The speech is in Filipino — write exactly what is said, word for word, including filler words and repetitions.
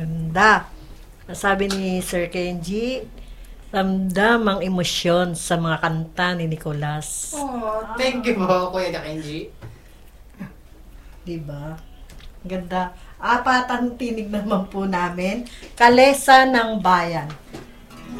Ganda. Sabi ni Sir Kenji, ramdam ang emosyon sa mga kanta ni Nicolas. Oh, thank you po, Kuya Kenji. Diba? Ganda. Apatang tinig naman po namin. Kalesa ng Bayan.